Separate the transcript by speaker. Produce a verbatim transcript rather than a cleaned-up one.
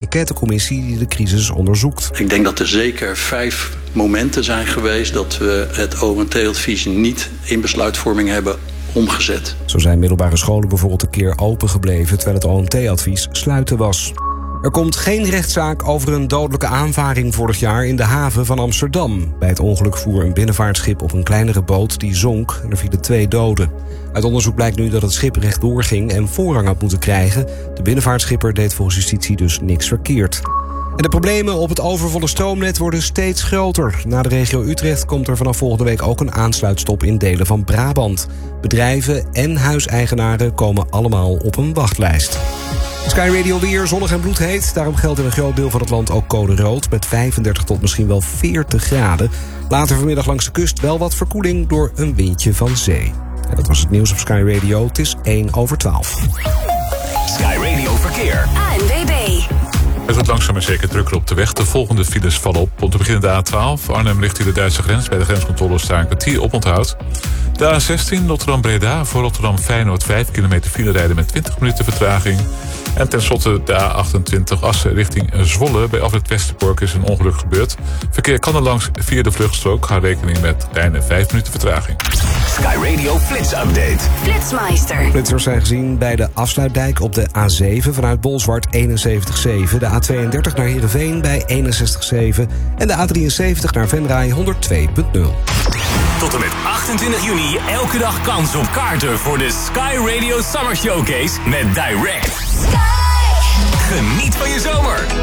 Speaker 1: enquêtecommissie die de crisis onderzoekt.
Speaker 2: Ik denk dat er zeker vijf momenten zijn geweest dat we het O M T-advies niet in besluitvorming hebben omgezet.
Speaker 1: Zo zijn middelbare scholen bijvoorbeeld een keer open gebleven terwijl het O M T-advies sluiten was. Er komt geen rechtszaak over een dodelijke aanvaring vorig jaar in de haven van Amsterdam. Bij het ongeluk voer een binnenvaartschip op een kleinere boot die zonk en er vielen twee doden. Uit onderzoek blijkt nu dat het schip rechtdoor ging en voorrang had moeten krijgen. De binnenvaartschipper deed volgens justitie dus niks verkeerd. En de problemen op het overvolle stroomnet worden steeds groter. Na de regio Utrecht komt er vanaf volgende week ook een aansluitstop in delen van Brabant. Bedrijven en huiseigenaren komen allemaal op een wachtlijst. Sky Radio weer, zonnig en bloedheet. Daarom geldt in een groot deel van het land ook code rood met vijfendertig tot misschien wel veertig graden. Later vanmiddag langs de kust wel wat verkoeling door een windje van zee. En dat was het nieuws op Sky Radio. Het is één over twaalf.
Speaker 3: Sky Radio Verkeer.
Speaker 4: A N W B.
Speaker 5: Het wordt langzaam maar zeker drukker op de weg. De volgende files vallen op. Om te beginnen de A twaalf. Arnhem richting de Duitse grens. Bij de grenscontrole staan een kwartier op onthoud. De A zestien Rotterdam-Breda. Voor Rotterdam-Feyenoord vijf kilometer file rijden met twintig minuten vertraging. En tenslotte de A achtentwintig Assen richting Zwolle. Bij afrit Westerbork is een ongeluk gebeurd. Verkeer kan er langs via de vluchtstrook. Hou rekening met kleine vijf minuten vertraging.
Speaker 3: Sky Radio Flits Update.
Speaker 4: Flitsmeister.
Speaker 1: Flitsers zijn gezien bij de afsluitdijk op de A zeven vanuit Bolzwart eenenzeventig komma zeven. De A tweeëndertig naar Heerenveen bij eenenzestig komma zeven. En de A drieënzeventig naar Venray honderdtwee komma nul.
Speaker 3: Tot en met achtentwintig juni elke dag kans op kaarten voor de Sky Radio Summer Showcase met Direct. Geniet van je zomer!